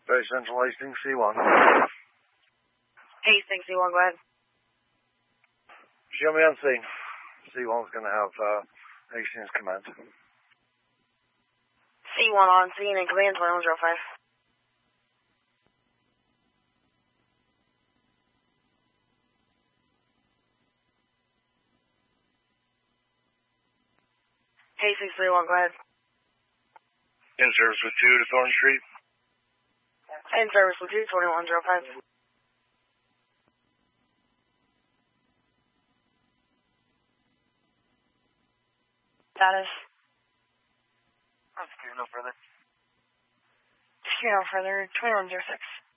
Bay Central Hastings, C1. Hastings, C1, go ahead. Show me on scene. C1's going to have Hastings command. C1 on scene and command 2105. Hastings 3-1, go ahead. In service with 2 to Thorn Street. In service with 2, 2105. Status. Secure no further. Secure no further, 2106.